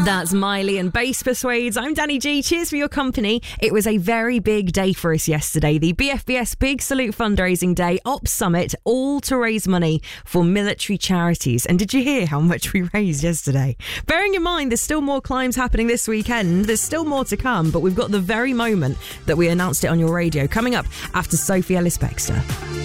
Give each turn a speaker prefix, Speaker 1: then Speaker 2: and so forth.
Speaker 1: That's Miley and Bass Persuades. I'm Danny G. Cheers for your company. It was a very big day for us yesterday. The BFBS Big Salute Fundraising Day Ops Summit, all to raise money for military charities. And did you hear how much we raised yesterday? Bearing in mind there's still more climbs happening this weekend. There's still more to come, but we've got the very moment that we announced it on your radio coming up after Sophie Ellis-Bextor.